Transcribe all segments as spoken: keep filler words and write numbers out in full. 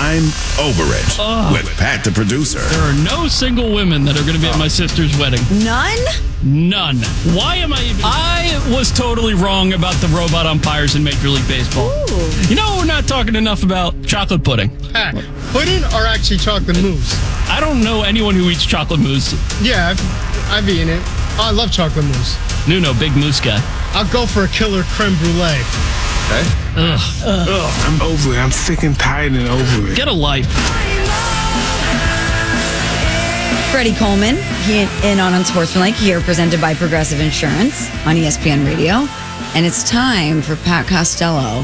I'm Over It Ugh. with Pat the producer. There are no single women that are going to be at my sister's wedding. None? None. Why am I even... I was totally wrong about the robot umpires in Major League Baseball. Ooh. You know, we're not talking enough about chocolate pudding. Pat, pudding or actually chocolate mousse? I don't know anyone who eats chocolate mousse. Yeah, I've, I've eaten it. Oh, I love chocolate mousse. Nuno, big mousse guy. I'll go for a killer creme brulee. Okay? Ugh. Ugh, I'm over it. I'm sick and tired and over it. Get a life. Freddie Coleman, he in on Unsportsmanlike, here presented by Progressive Insurance on E S P N Radio. And it's time for Pat Costello,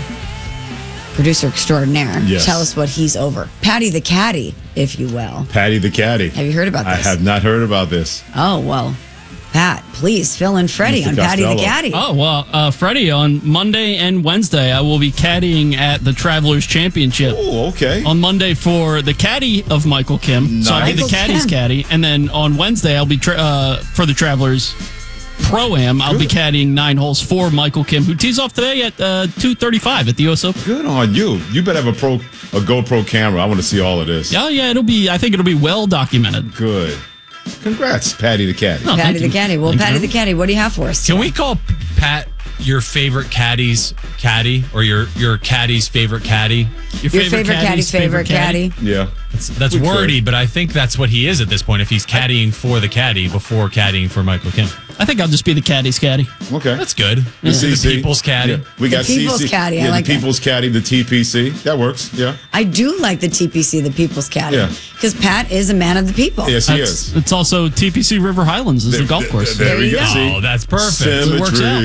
producer extraordinaire. Yes. Tell us what he's over. Patty the Caddy, if you will. Patty the Caddy. Have you heard about I this? have not heard about this. Oh, well, Pat, please fill in Freddie Mister on Patty the Costello. Caddy. Oh, well, uh, Freddie, on Monday and Wednesday, I will be caddying at the Travelers Championship. Oh, okay. On Monday for the caddy of Michael Kim. So I'll be the Nice. caddy's Michael Kim. caddy. And then on Wednesday, I'll be tra- uh, for the Travelers Pro-Am. I'll be caddying nine holes for Michael Kim, who tees off today at uh, two thirty-five at the U S Open. Good on you. You better have a pro, a GoPro camera. I want to see all of this. Oh, yeah, it'll be, I think it'll be well documented. Good. Congrats, Patty the Caddy. Oh, Patty thank the you. Caddy. Well, Thank Patty you. the Caddy, what do you have for us? Can today? we call Pat your favorite caddy's caddy or your, your caddy's favorite caddy? Your favorite caddy's favorite caddy? Yeah. That's, that's We wordy, could. but I think that's what he is at this point if he's caddying for the caddy before caddying for Michael Kim. I think I'll just be the caddy's caddy. Okay. That's good. The The C C. people's caddy. Yeah. We got The People's C C. Caddy, I Yeah, like the that. People's Caddy, the T P C. That works. Yeah. I do like the T P C, the People's Caddy. Yeah. Because Pat is a man of the people. Yes, he That's, is. it's also T P C River Highlands is the golf course. There, There we you go. go. See? Oh, that's perfect. It works out.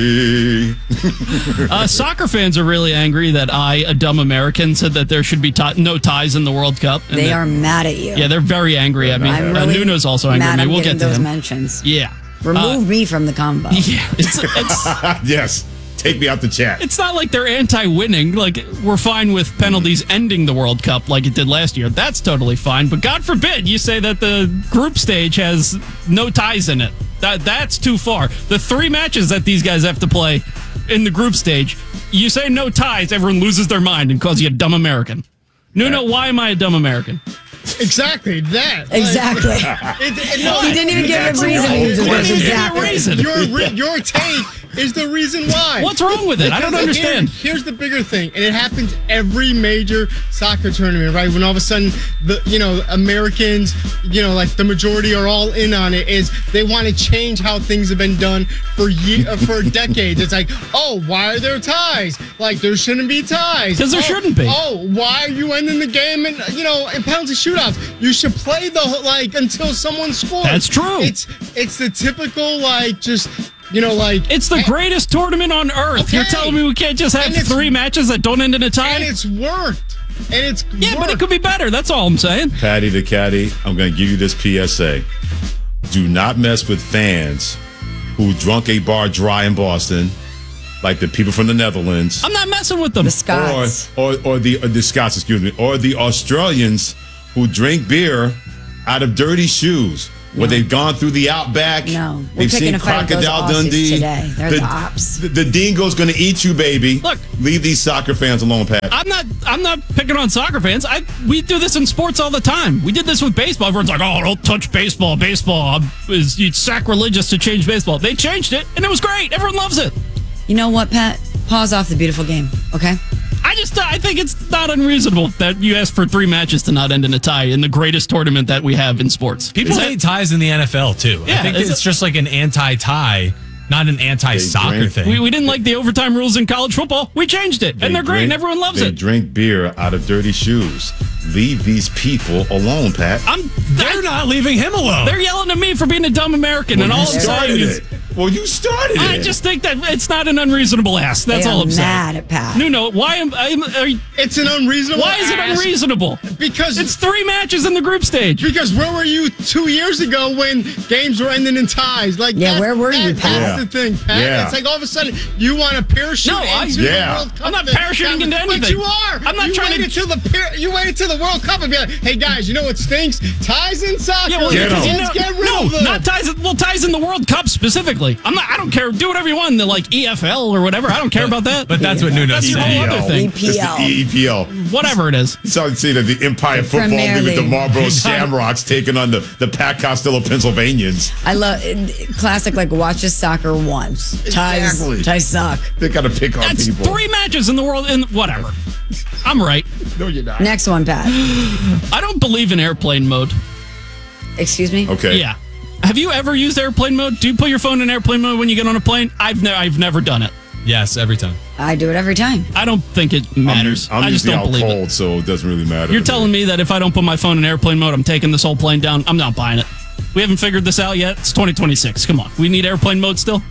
Symmetry. Uh, soccer fans are really angry that I, a dumb American, said that there should be ti- no ties in the World Cup. And They that- are mad at you. Yeah, they're very angry at me. I'm uh, really Nuno's also angry mad at me. I'm We'll getting get to those him. mentions. Yeah. Remove Uh, me from the combo. Yeah. It's, it's, Yes. Take me out the chat. it's not like they're anti-winning. Like, we're fine with penalties ending the World Cup like it did last year. That's totally fine. But God forbid you say that the group stage has no ties in it. That That's too far. The three matches that these guys have to play in the group stage, you say no ties, everyone loses their mind and calls you a dumb American. Nuno, why am I a dumb American? Exactly that. Like, Exactly. it, it, no, He didn't even give that's a reason. right. He just What goes, is exactly. your reason? Your, re- your take is the reason why. What's wrong with it? I don't Because understand. here- here's the bigger thing, and it happens every major soccer tournament, right? When all of a sudden, the you know Americans, you know, like the majority are all in on it. Is they want to change how things have been done for ye- uh, for decades. It's like, oh, why are there ties? Like there shouldn't be ties. 'Cause there Oh, shouldn't be. Oh, why are you ending the game and you know in penalty shootouts? You should play the whole- like until someone scores. That's true. It's it's the typical like just. You know, like It's the and- greatest tournament on earth. You're Okay. telling me we can't just have And it's- three matches that don't end in a tie? and it's worked, and it's Yeah, but it worked. could be better. That's all I'm saying. Patty the Caddy, I'm going to give you this P S A. Do not mess with fans who drunk a bar dry in Boston, like the people from the Netherlands, I'm not messing with them. The Scots. or, or or the or the Scots, excuse me, or the Australians who drink beer out of dirty shoes. Where they've gone through the outback. No, we're they've picking seen a fight with those Crocodile Aussies Dundee. today. They're the ops. The, the dingo's going to eat you, baby. Look. Leave these soccer fans alone, Pat. I'm not. I'm not picking on soccer fans. I we do this in sports all the time. We did this with baseball. Everyone's like, "Oh, don't touch baseball. Baseball is it's sacrilegious to change baseball." They changed it, and it was great. Everyone loves it. You know what, Pat? Pause off the beautiful game, okay? I just I think it's not unreasonable that you ask for three matches to not end in a tie in the greatest tournament that we have in sports. People Is that- hate ties in the N F L, too. Yeah, I think is it's it- just like an anti-tie, not an anti-soccer drink- thing. we, we didn't like the overtime rules in college football. We changed it, and they're great, and drink- everyone loves they it. drink beer out of dirty shoes. Leave these people alone, Pat. I'm. They're not leaving him alone. They're yelling at me for being a dumb American, and Well, all you I'm started saying is, it. Well, you started I it. just think that it's not an unreasonable ask. That's They all are I'm saying. mad at Pat. No, no. Why am I? Are you, It's an unreasonable. why is it ask unreasonable? Because It's three matches in the group stage. Because where were you two years ago when games were ending in ties? Like Yeah, that- where were you, that- Pat? That's the thing, Pat. Yeah. It's like all of a sudden you want to parachute No, I- into Yeah. the World Cup. I'm not thing. parachuting into But anything. you are. I'm not you trying to- waited till the par- you waited till the World Cup and be like, hey guys, you know what stinks? Ties in soccer. Yeah, well, Get because 'em. you Let's know- get rid no, of them. not ties. Well, ties in the World Cup specifically. exactly. I'm not. I don't care. Do whatever you want. The like E F L or whatever. I don't care about that. But that's what Nuno That's your said. whole other thing. E P L. It's the E P L. Whatever it is. So I'd say that the Empire The Football Premier League with the League. Marlboro Shamrocks taking on the, the Pat Costello Pennsylvanians. I love classic, like, watches soccer once. Ties, Exactly. ties suck. They got to pick on That's people. three matches in the world. And whatever. I'm right. No, you're not. Next one, Pat. I don't believe in airplane mode. Excuse me? Okay. Yeah. Have you ever used airplane mode? Do you put your phone in airplane mode when you get on a plane? I've never. I've never done it. Yes, every time. I do it every time. I don't think it matters. I'm, I'm I just usually don't out believe cold, it. so it doesn't really matter. You're to telling me that if I don't put my phone in airplane mode, I'm taking this whole plane down. I'm not buying it. We haven't figured this out yet. It's twenty twenty-six. Come on. We need airplane mode still?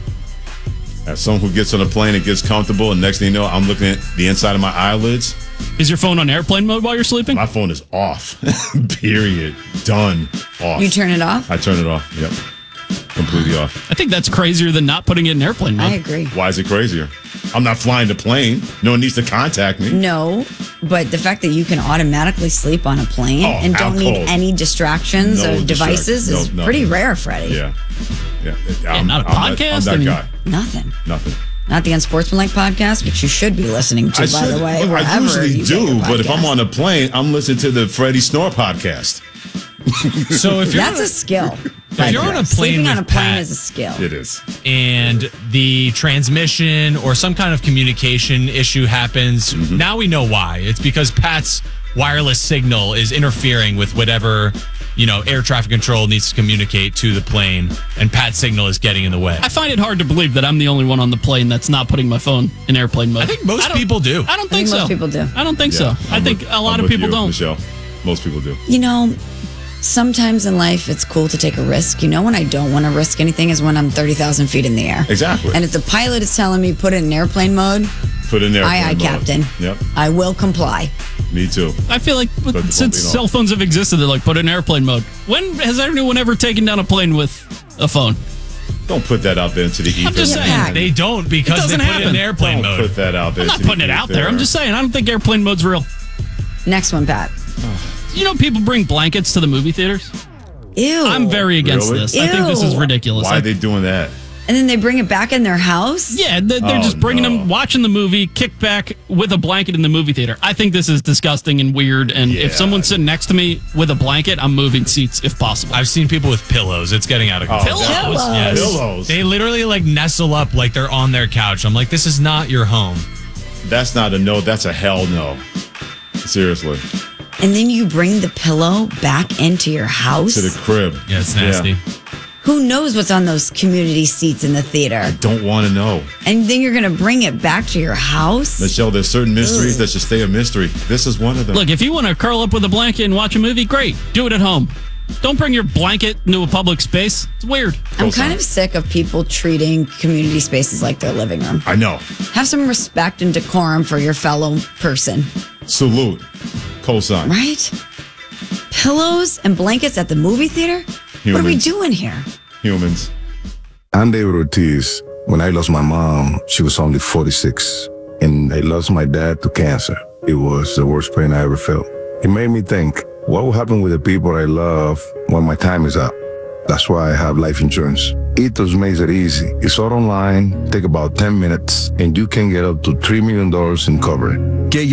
As someone who gets on a plane and gets comfortable, and next thing you know, I'm looking at the inside of my eyelids. Is your phone on airplane mode while you're sleeping? My phone is off. Period. Done. Off. You turn it off? I turn it off. Yep. Completely off. I think that's crazier than not putting it in airplane mode. I agree. Why is it crazier? I'm not flying the plane. No one needs to contact me. No, but the fact that you can automatically sleep on a plane Oh, and don't out need cold. any distractions No or devices distraction. is No, pretty nothing. rare, Freddie. Yeah. Yeah. I'm, not a I'm that- podcast, I'm that I mean- guy. Nothing. Nothing. Not the Unsportsmanlike podcast, which you should be listening to, I by should- the way. I wherever usually you get do, your but if I'm podcast. on a plane, I'm listening to the Freddie Snore podcast. So if you're That's a skill. If you're on a plane Sleeping on a with plane Pat- is a skill. It is. and the transmission or some kind of communication issue happens, Mm-hmm. now we know why. It's because Pat's wireless signal is interfering with whatever, you know, air traffic control needs to communicate to the plane, and Pat's signal is getting in the way. I find it hard to believe that I'm the only one on the plane that's not putting my phone in airplane mode. I think most don't- people do. I don't I think, think so. most people do. I don't think Yeah, so. I I'm think with- a lot I'm of with people you, don't. Michelle. Most people do. You know, sometimes in life it's cool to take a risk. You know, when I don't want to risk anything is when I'm thirty thousand feet in the air. Exactly. And if the pilot is telling me put it in airplane mode, Put in there. aye, aye, Captain. Yep. I will comply. Me too. I feel like with- But, since you know. cell phones have existed, they're like, put it in airplane mode. When has anyone ever taken down a plane with a phone? Don't put that out there into the ether. just saying. Yeah. They don't because they doesn't put it happen. in airplane Don't mode. put that out there. I'm not into the putting it out there. ether. I'm just saying, I don't think airplane mode's real. Next one, Pat. You know, people bring blankets to the movie theaters. Ew. I'm very against Really? this. I think this is Ew. ridiculous. Why I- are they doing that? And then they bring it back in their house? yeah, they're, they're Oh, just bringing no. them, watching the movie, kicked back with a blanket in the movie theater. I think this is disgusting and weird. And Yeah. if someone's sitting next to me with a blanket, I'm moving seats if possible. I've seen people with pillows. It's getting out of Oh, control. Pillows? Yes. Pillows. They literally like nestle up like they're on their couch. I'm like, this is not your home. That's not a no. That's a hell no. Seriously. And then you bring the pillow back into your house? To the crib. Yeah, it's nasty. Who knows what's on those community seats in the theater? Don't want to know. And then you're going to bring it back to your house? Michelle, there's certain mysteries that should stay a mystery. This is one of them. Look, if you want to curl up with a blanket and watch a movie, great. Do it at home. Don't bring your blanket into a public space. It's weird. I'm Cosign. kind of sick of people treating community spaces like their living room. I know. Have some respect and decorum for your fellow person, Salute. Cosign. right? Pillows and blankets at the movie theater? What are we Humans. doing here? Humans. I'm David Ortiz. When I lost my mom, she was only forty-six. And I lost my dad to cancer. It was the worst pain I ever felt. It made me think, what will happen with the people I love when my time is up? That's why I have life insurance. Ethos makes it easy. It's all online, take about ten minutes, and you can get up to three million dollars in coverage. Get